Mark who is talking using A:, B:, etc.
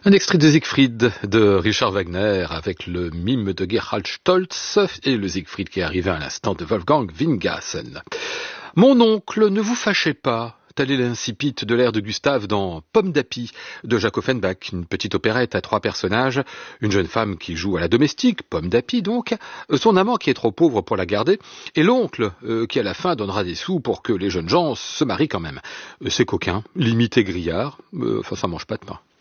A: Un extrait de Siegfried de Richard Wagner avec le mime de Gerhard Stoltz et le Siegfried qui est arrivé à l'instant de Wolfgang Wingassen. Mon oncle, ne vous fâchez pas. Tel est l'incipit de l'air de Gustave dans Pomme d'Api de Jacques Offenbach, une petite opérette à 3 personnages, une jeune femme qui joue à la domestique, Pomme d'Api donc, son amant qui est trop pauvre pour la garder, et l'oncle qui à la fin donnera des sous pour que les jeunes gens se marient quand même. C'est coquin, limité grillard, ça mange pas de pain.